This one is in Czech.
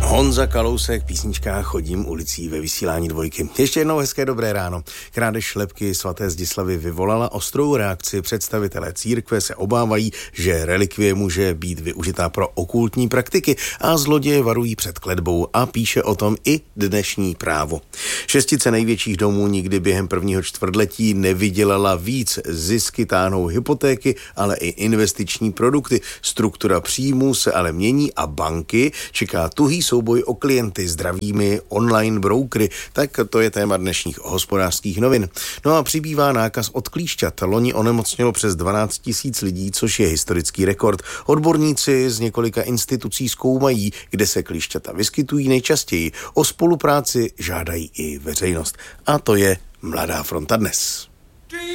Honza Kalousek, písnička Chodím ulicí ve vysílání Dvojky. Ještě jednou hezké dobré ráno. Krádež šlepky svaté Zdislavy vyvolala ostrou reakci. Představitelé církve se obávají, že relikvie může být využitá pro okultní praktiky a zloděje varují před kletbou a píše o tom i dnešní Právo. Šestice největších domů nikdy během prvního čtvrtletí nevydělala víc. Zisky táhnou hypotéky, ale i investiční produkty. Struktura příjmů se ale mění a banky čeká tuhý souboj o klienty zdravými online brokery, tak to je téma dnešních Hospodářských novin. No a přibývá nákaz od klíšťat. Loni onemocnělo přes 12 000 lidí, což je historický rekord. Odborníci z několika institucí zkoumají, kde se klíšťata vyskytují nejčastěji. O spolupráci žádají i veřejnost. A to je Mladá fronta dnes.